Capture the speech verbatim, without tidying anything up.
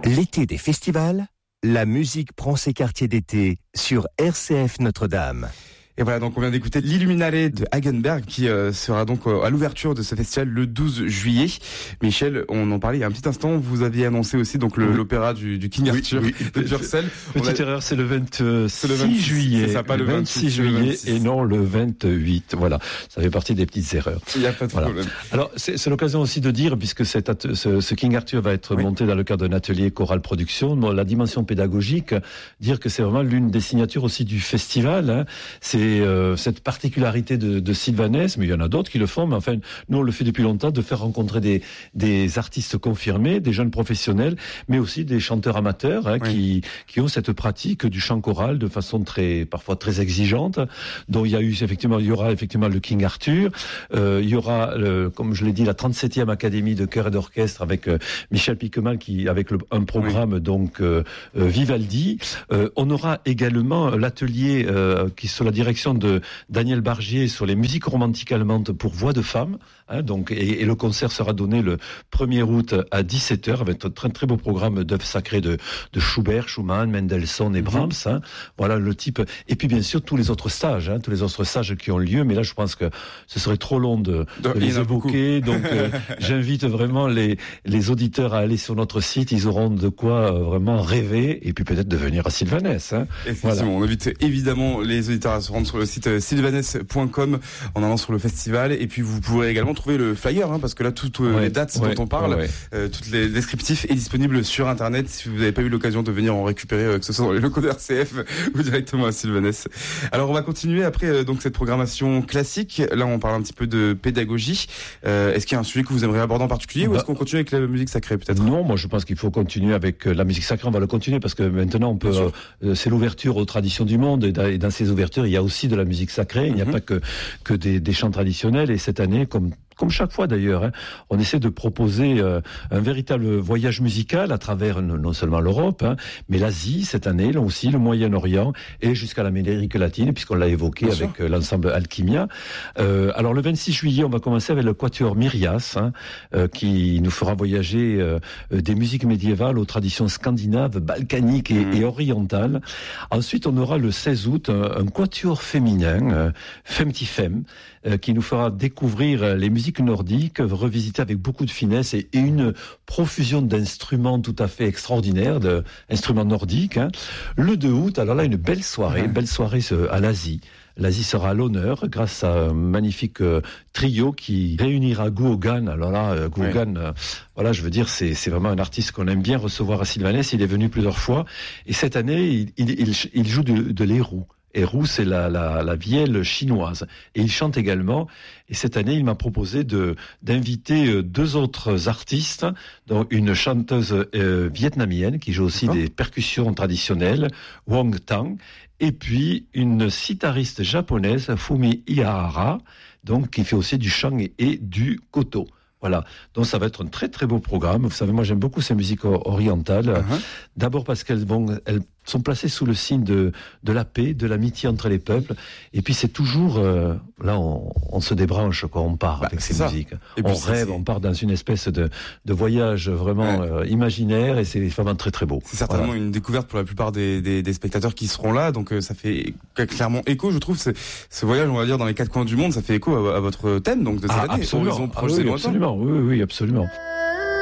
L'été des festivals, la musique prend ses quartiers d'été sur R C F Notre-Dame. Et voilà, donc on vient d'écouter l'Illuminale de Hagenberg qui euh, sera donc euh, à l'ouverture de ce festival le douze juillet. Michel, on en parlait il y a un petit instant, vous aviez annoncé aussi donc le, oui. l'opéra du, du King Arthur oui, oui. de Purcell. Petite a... erreur, c'est le vingt-six juillet. C'est ça, pas le vingt-six juillet et non le vingt-huit. Voilà, ça fait partie des petites erreurs. Il n'y a pas de voilà. problème. Alors, c'est, c'est l'occasion aussi de dire, puisque cette at- ce, ce King Arthur va être oui. monté dans le cadre d'un atelier Chorale Production, bon, la dimension pédagogique, dire que c'est vraiment l'une des signatures aussi du festival. Hein. C'est euh, cette particularité de, de Sylvanès, mais il y en a d'autres qui le font, mais enfin, nous on le fait depuis longtemps, de faire rencontrer des, des artistes confirmés, des jeunes professionnels, mais aussi des chanteurs amateurs hein, oui. qui, qui ont cette pratique du chant choral de façon très, parfois très exigeante. Donc il y a eu effectivement, il y aura effectivement le King Arthur, euh, il y aura, le, comme je l'ai dit, la trente-septième Académie de chœur et d'orchestre avec euh, Michel Piquemal qui, avec le, un programme oui. donc euh, euh, Vivaldi. Euh, on aura également l'atelier euh, qui sous la direction de Daniel Bargier sur les musiques romantiques allemandes pour voix de femme. Hein, donc, et, et le concert sera donné le premier août à dix-sept heures avec un très, très beau programme d'œuvres sacrées de, de Schubert, Schumann, Mendelssohn et Brahms. Mmh. Hein. Voilà le type. Et puis bien sûr tous les autres stages, hein, tous les autres stages qui ont lieu. Mais là, je pense que ce serait trop long de, de, de les évoquer. Donc, euh, j'invite vraiment les, les auditeurs à aller sur notre site. Ils auront de quoi euh, vraiment rêver et puis peut-être de venir à Sylvanès. Hein. Effectivement, voilà. On invite évidemment les auditeurs à se rendre sur le site sylvanès point com en allant sur le festival. Et puis vous pourrez également trouver le flyer, hein, parce que là toutes euh, ouais, les dates ouais, dont on parle, ouais, ouais. Euh, toutes les descriptifs est disponible sur internet. Si vous n'avez pas eu l'occasion de venir en récupérer, euh, que ce soit dans les locaux de R C F ou directement à Sylvanès. Alors on va continuer après euh, donc cette programmation classique. Là on parle un petit peu de pédagogie. Euh, est-ce qu'il y a un sujet que vous aimeriez aborder en particulier bah, ou est-ce qu'on continue avec la musique sacrée peut-être? Non, moi je pense qu'il faut continuer avec la musique sacrée. On va le continuer parce que maintenant on peut. Euh, c'est l'ouverture aux traditions du monde et dans, et dans ces ouvertures il y a aussi de la musique sacrée. Il n'y a mm-hmm. pas que que des, des chants traditionnels. Et cette année, comme Comme chaque fois d'ailleurs, hein, on essaie de proposer euh, un véritable voyage musical à travers non seulement l'Europe, hein, mais l'Asie cette année, là aussi le Moyen-Orient et jusqu'à l'Amérique latine, puisqu'on l'a évoqué Bien avec euh, l'ensemble Alchimia. Euh, alors le vingt-six juillet, on va commencer avec le Quatuor Myrias, hein, euh, qui nous fera voyager euh, des musiques médiévales aux traditions scandinaves, balkaniques et, mmh. et orientales. Ensuite, on aura le seize août un, un Quatuor féminin, euh, Femtifem, euh, qui nous fera découvrir les musiques nordique, revisité avec beaucoup de finesse et, et une profusion d'instruments tout à fait extraordinaires, d'instruments nordiques. Hein. Le deux août, alors là, une belle soirée, une belle soirée à l'Asie. L'Asie sera à l'honneur grâce à un magnifique euh, trio qui réunira Guogan. Alors là, euh, Guogan, oui. euh, voilà, je veux dire, c'est, c'est vraiment un artiste qu'on aime bien recevoir à Sylvanès. Il est venu plusieurs fois. Et cette année, il, il, il, il joue de, de l'érou. Érou, c'est la, la, la vielle chinoise. Et il chante également. Et cette année, il m'a proposé de, d'inviter deux autres artistes, dont une chanteuse euh, vietnamienne qui joue aussi D'accord. des percussions traditionnelles, Wong Tang, et puis une sitariste japonaise, Fumi Ihara, donc qui fait aussi du chant et, et du koto. Voilà, donc ça va être un très très beau programme. Vous savez, moi j'aime beaucoup ces musiques orientales. Uh-huh. D'abord parce qu'elles vont, elles sont placées sous le signe de de la paix, de l'amitié entre les peuples. Et puis c'est toujours euh, là, on, on se débranche quand on part bah, avec ces ça. musiques. Et on rêve, c'est... on part dans une espèce de de voyage vraiment ouais. euh, imaginaire et c'est vraiment très très beau. C'est certainement voilà. une découverte pour la plupart des des, des spectateurs qui seront là. Donc euh, ça fait clairement écho, je trouve, ce, ce voyage, on va dire, dans les quatre coins du monde, ça fait écho à, à votre thème donc de cette ah, année. Absolument, Horizon ah, oui, absolument. Oui, oui, absolument.